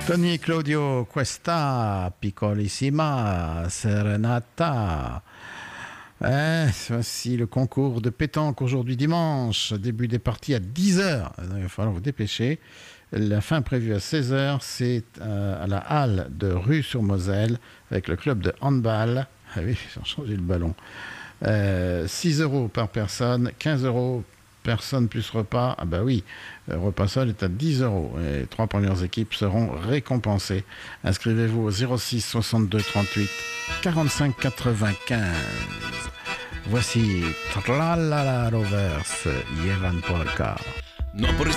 Tony e Claudio, questa piccolissima serenata. Voici le concours de pétanque aujourd'hui dimanche. Début des parties à 10h. Il va falloir vous dépêcher. La fin prévue à 16h, c'est à la halle de Rue-sur-Moselle avec le club de handball. Ah oui, ils ont changé le ballon. 6 € par personne, 15 € personne plus repas. Ah bah oui, le repas seul est à 10 €. Et les 3 premières équipes seront récompensées. Inscrivez-vous au 06 62 38 45 95. Voici Tralala Rovers, Yevan Polka.